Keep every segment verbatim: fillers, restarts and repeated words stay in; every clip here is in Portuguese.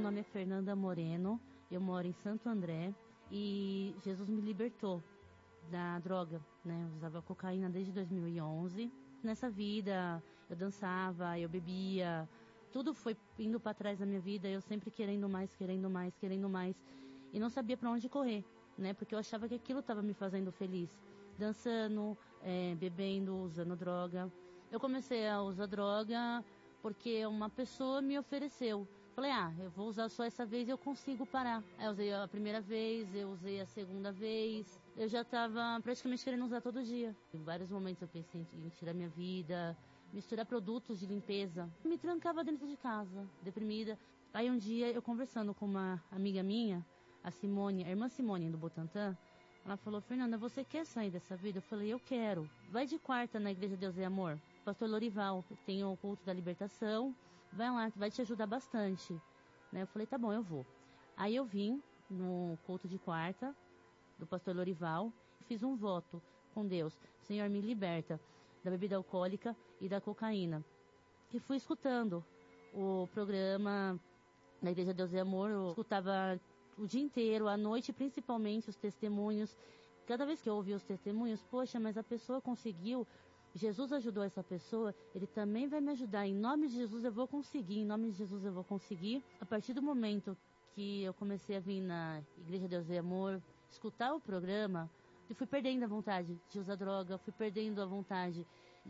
nome é Fernanda Moreno, eu moro em Santo André e Jesus me libertou da droga, né? Eu usava cocaína desde dois mil e onze. Nessa vida, eu dançava, eu bebia, tudo foi indo para trás da minha vida, eu sempre querendo mais, querendo mais, querendo mais, e não sabia para onde correr, né? Porque eu achava que aquilo estava me fazendo feliz. Dançando, é, bebendo, usando droga. Eu comecei a usar droga porque uma pessoa me ofereceu. Falei, ah, eu vou usar só essa vez e eu consigo parar. Aí eu usei a primeira vez, eu usei a segunda vez. Eu já estava praticamente querendo usar todo dia. Em vários momentos eu pensei em tirar minha vida, misturar produtos de limpeza. Me trancava dentro de casa, deprimida. Aí um dia eu conversando com uma amiga minha, a Simone, a irmã Simone do Butantã, ela falou, Fernanda, você quer sair dessa vida? Eu falei, eu quero. Vai de quarta na Igreja Deus é Amor. Pastor Lorival, tem o culto da libertação. Vai lá, vai te ajudar bastante. Né? Eu falei, tá bom, eu vou. Aí eu vim no culto de quarta do pastor Lorival. Fiz um voto com Deus. Senhor, me liberta da bebida alcoólica e da cocaína. E fui escutando o programa da Igreja Deus é Amor. Eu escutava o dia inteiro, à noite, principalmente os testemunhos. Cada vez que eu ouvia os testemunhos, poxa, mas a pessoa conseguiu, Jesus ajudou essa pessoa, Ele também vai me ajudar. Em nome de Jesus eu vou conseguir, em nome de Jesus eu vou conseguir. A partir do momento que eu comecei a vir na Igreja Deus é Amor, escutar o programa, eu fui perdendo a vontade de usar droga, fui perdendo a vontade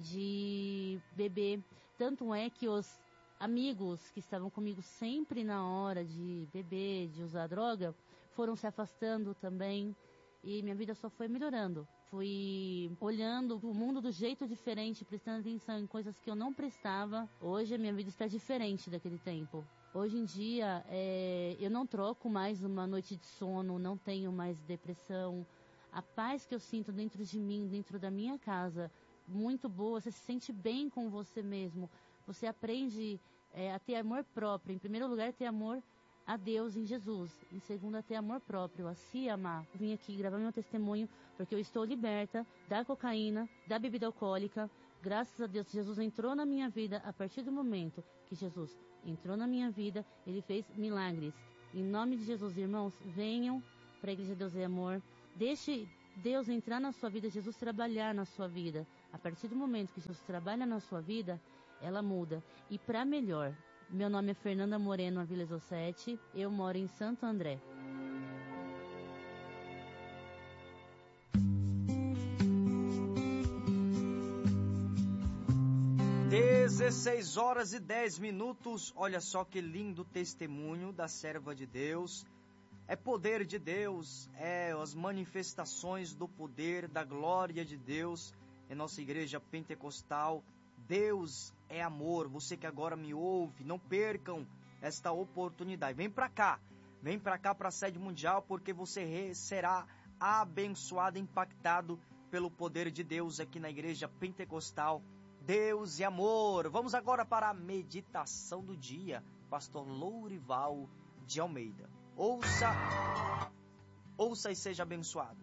de beber. Tanto é que os amigos que estavam comigo sempre na hora de beber, de usar droga, foram se afastando também e minha vida só foi melhorando. Fui olhando o mundo do jeito diferente, prestando atenção em coisas que eu não prestava. Hoje a minha vida está diferente daquele tempo. Hoje em dia é, eu não troco mais uma noite de sono, não tenho mais depressão. A paz que eu sinto dentro de mim, dentro da minha casa, muito boa, você se sente bem com você mesmo. Você aprende é, a ter amor próprio. Em primeiro lugar, ter amor a Deus em Jesus. Em segundo, a ter amor próprio, a se amar. Vim aqui gravar meu testemunho porque eu estou liberta da cocaína, da bebida alcoólica. Graças a Deus, Jesus entrou na minha vida. A partir do momento que Jesus entrou na minha vida, Ele fez milagres. Em nome de Jesus, irmãos, venham para a Igreja Deus é Amor. Deixe Deus entrar na sua vida, Jesus trabalhar na sua vida. A partir do momento que Jesus trabalha na sua vida, ela muda. E para melhor. Meu nome é Fernanda Moreno Aviles Ossete. Eu moro em Santo André. dezesseis horas e dez minutos. Olha só que lindo testemunho da serva de Deus. É poder de Deus, é as manifestações do poder, da glória de Deus em nossa igreja pentecostal. Deus é amor. Você que agora me ouve, não percam esta oportunidade. Vem para cá, vem para cá para a sede mundial, porque você será abençoado, impactado pelo poder de Deus aqui na igreja pentecostal. Deus é amor. Vamos agora para a meditação do dia. Pastor Lourival de Almeida. Ouça, ouça e seja abençoado.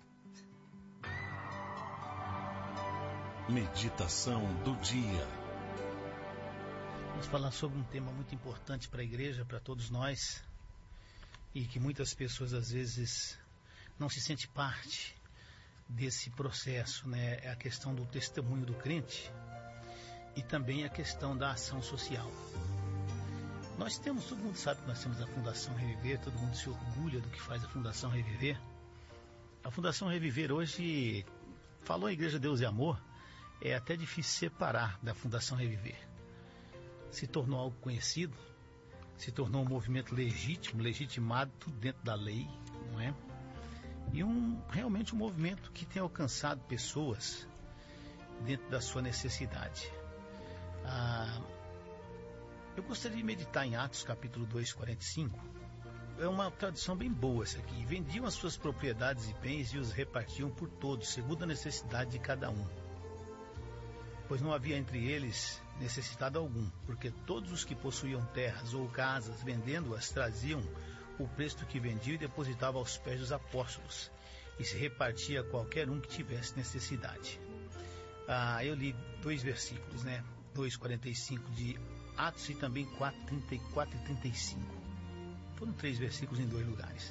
Meditação do dia. Vamos falar sobre um tema muito importante para a igreja, para todos nós, e que muitas pessoas às vezes não se sentem parte desse processo, né? É a questão do testemunho do crente e também a questão da ação social. Nós temos, todo mundo sabe que nós temos a Fundação Reviver, todo mundo se orgulha do que faz a Fundação Reviver. A Fundação Reviver hoje, falou a Igreja Deus é Amor, é até difícil separar da Fundação Reviver. Se tornou algo conhecido, se tornou um movimento legítimo, legitimado, tudo dentro da lei, não é? E um, realmente um movimento que tem alcançado pessoas dentro da sua necessidade. Ah, eu gostaria de meditar em Atos capítulo dois, quarenta e cinco. É uma tradução bem boa essa aqui. Vendiam as suas propriedades e bens e os repartiam por todos, segundo a necessidade de cada um. Pois não havia entre eles necessitado algum, porque todos os que possuíam terras ou casas, vendendo-as, traziam o preço que vendiam e depositavam aos pés dos apóstolos, e se repartia a qualquer um que tivesse necessidade. Ah, eu li dois versículos, né? dois, quarenta e cinco de Atos e também quatro, trinta e quatro e trinta e cinco. Foram três versículos em dois lugares.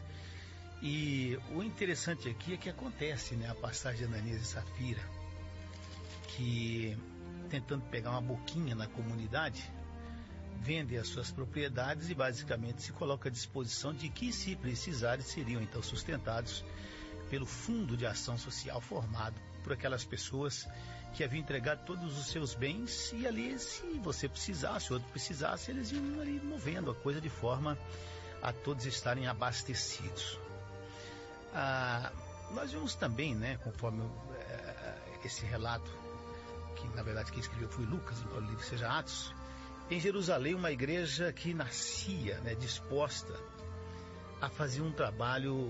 E o interessante aqui é que acontece, né, a passagem de Ananias e Safira, que tentando pegar uma boquinha na comunidade, vende as suas propriedades e basicamente se coloca à disposição de que, se precisarem, seriam então sustentados pelo Fundo de Ação Social formado por aquelas pessoas que haviam entregado todos os seus bens, e ali, se você precisasse, outro precisasse, eles iam ali movendo a coisa de forma a todos estarem abastecidos. Ah, nós vimos também, né, conforme é, esse relato, que na verdade quem escreveu foi Lucas, embora o livro seja Atos, em Jerusalém uma igreja que nascia, né, disposta a fazer um trabalho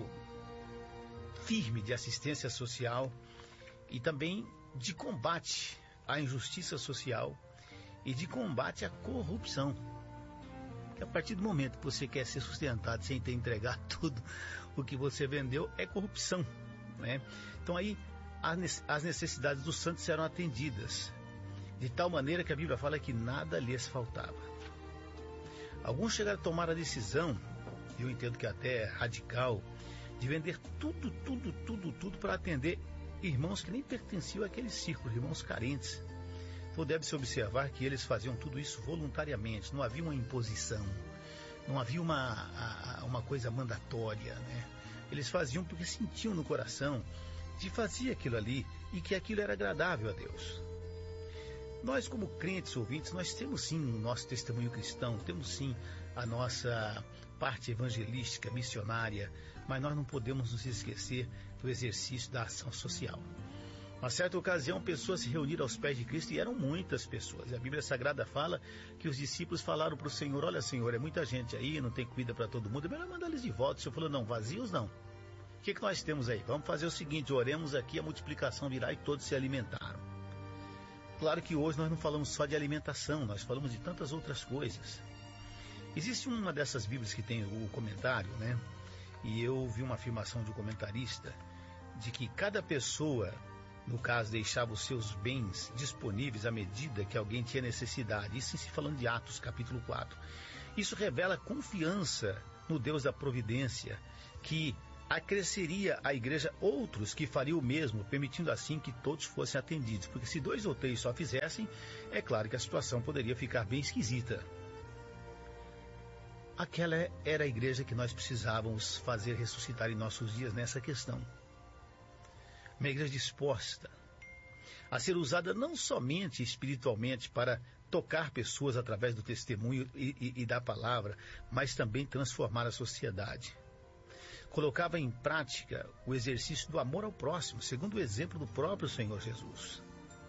firme de assistência social e também de combate à injustiça social e de combate à corrupção. Porque a partir do momento que você quer ser sustentado sem ter entregado tudo o que você vendeu, é corrupção, né? Então aí as necessidades dos santos eram atendidas, de tal maneira que a Bíblia fala que nada lhes faltava. Alguns chegaram a tomar a decisão, eu entendo que até radical, de vender tudo, tudo, tudo, tudo para atender irmãos que nem pertenciam àquele círculo, irmãos carentes. Então deve-se observar que eles faziam tudo isso voluntariamente, não havia uma imposição, não havia uma, uma coisa mandatória, né? Eles faziam porque sentiam no coração de fazer aquilo ali e que aquilo era agradável a Deus. Nós, como crentes ouvintes, nós temos sim o nosso testemunho cristão, temos sim a nossa parte evangelística, missionária, mas nós não podemos nos esquecer do exercício da ação social. Uma certa ocasião, pessoas se reuniram aos pés de Cristo e eram muitas pessoas. A Bíblia Sagrada fala que os discípulos falaram para o Senhor: olha, Senhor, é muita gente aí, não tem comida para todo mundo, é melhor mandar eles de volta. O Senhor falou: não, vazios não. O que, que nós temos aí? Vamos fazer o seguinte, oremos aqui, a multiplicação virá, e todos se alimentaram. Claro que hoje nós não falamos só de alimentação, nós falamos de tantas outras coisas. Existe uma dessas Bíblias que tem o comentário, né? E eu vi uma afirmação de um comentarista de que cada pessoa, no caso, deixava os seus bens disponíveis à medida que alguém tinha necessidade. Isso se falando de Atos, capítulo quatro. Isso revela confiança no Deus da providência, que acresceria à igreja outros que fariam o mesmo, permitindo assim que todos fossem atendidos. Porque se dois ou três só fizessem, é claro que a situação poderia ficar bem esquisita. Aquela era a igreja que nós precisávamos fazer ressuscitar em nossos dias nessa questão. Uma igreja disposta a ser usada não somente espiritualmente para tocar pessoas através do testemunho e, e, e da palavra, mas também transformar a sociedade. Colocava em prática o exercício do amor ao próximo, segundo o exemplo do próprio Senhor Jesus.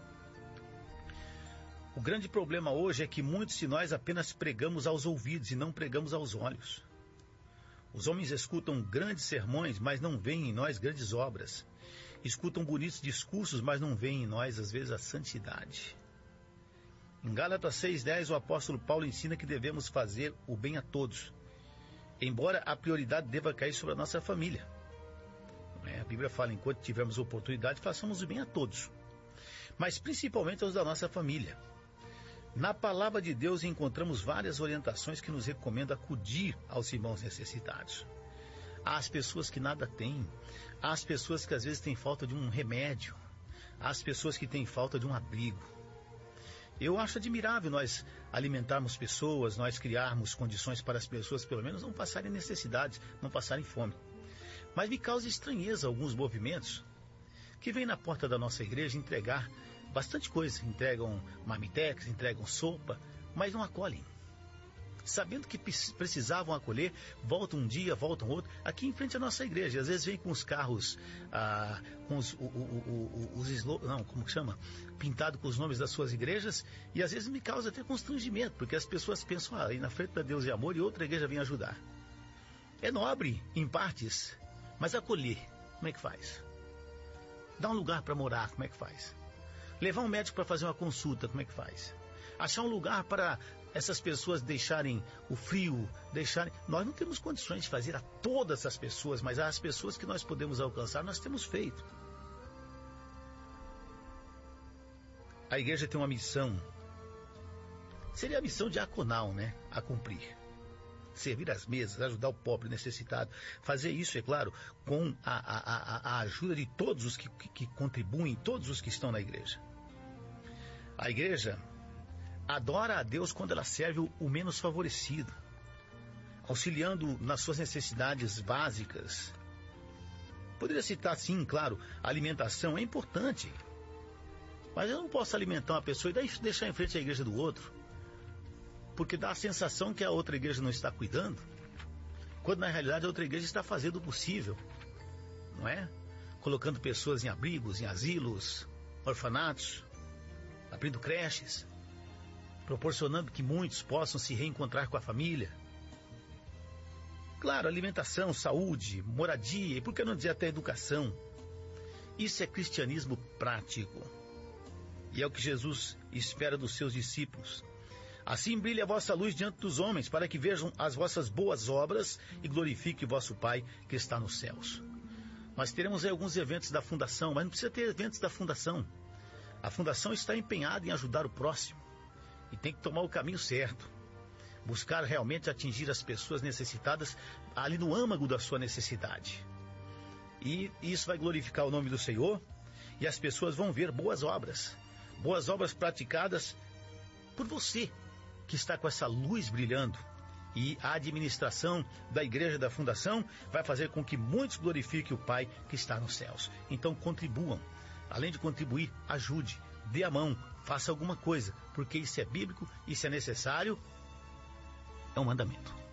O grande problema hoje é que muitos de nós apenas pregamos aos ouvidos e não pregamos aos olhos. Os homens escutam grandes sermões, mas não veem em nós grandes obras. Escutam bonitos discursos, mas não veem em nós, às vezes, a santidade. Em Gálatas seis, dez, o apóstolo Paulo ensina que devemos fazer o bem a todos, embora a prioridade deva cair sobre a nossa família. A Bíblia fala, enquanto tivermos oportunidade, façamos o bem a todos, mas principalmente aos da nossa família. Na palavra de Deus encontramos várias orientações que nos recomendam acudir aos irmãos necessitados. Há as pessoas que nada têm, há as pessoas que às vezes têm falta de um remédio, há as pessoas que têm falta de um abrigo. Eu acho admirável nós alimentarmos pessoas, nós criarmos condições para as pessoas pelo menos não passarem necessidades, não passarem fome. Mas me causa estranheza alguns movimentos que vêm na porta da nossa igreja entregar bastante coisa. Entregam marmitex, entregam sopa, mas não acolhem. Sabendo que precisavam acolher, voltam um dia, voltam outro, aqui em frente à nossa igreja. Às vezes vem com os carros, ah, com os, o, o, o, os eslo... não, como que chama? Pintado com os nomes das suas igrejas, e às vezes me causa até constrangimento, porque as pessoas pensam, ah, aí na frente da Deus e Amor, e outra igreja vem ajudar. É nobre, em partes, mas acolher, como é que faz? Dar um lugar para morar, como é que faz? Levar um médico para fazer uma consulta, como é que faz? Achar um lugar para essas pessoas deixarem o frio, deixarem... Nós não temos condições de fazer a todas as pessoas, mas as pessoas que nós podemos alcançar, nós temos feito. A igreja tem uma missão. Seria a missão diaconal, né? A cumprir. servir as mesas, ajudar o pobre necessitado. Fazer isso, é claro, com a, a, a, a ajuda de todos os que, que, que contribuem, todos os que estão na igreja. A igreja adora a Deus quando ela serve o, o menos favorecido, auxiliando nas suas necessidades básicas. Poderia citar, sim, claro, a alimentação é importante. Mas eu não posso alimentar uma pessoa e deixar em frente a igreja do outro, porque dá a sensação que a outra igreja não está cuidando, quando na realidade a outra igreja está fazendo o possível, não é? Colocando pessoas em abrigos, em asilos, orfanatos, abrindo creches, proporcionando que muitos possam se reencontrar com a família. Claro, alimentação, saúde, moradia e por que não dizer até educação. Isso é cristianismo prático. E é o que Jesus espera dos seus discípulos. Assim brilhe a vossa luz diante dos homens, para que vejam as vossas boas obras e glorifiquem o vosso Pai que está nos céus. Nós teremos aí alguns eventos da Fundação, mas não precisa ter eventos da Fundação. A Fundação está empenhada em ajudar o próximo e tem que tomar o caminho certo. Buscar realmente atingir as pessoas necessitadas ali no âmago da sua necessidade. E isso vai glorificar o nome do Senhor e as pessoas vão ver boas obras. Boas obras praticadas por você, que está com essa luz brilhando. E a administração da igreja da Fundação vai fazer com que muitos glorifiquem o Pai que está nos céus. Então contribuam. Além de contribuir, ajude, dê a mão, faça alguma coisa, porque isso é bíblico, isso é necessário, é um mandamento.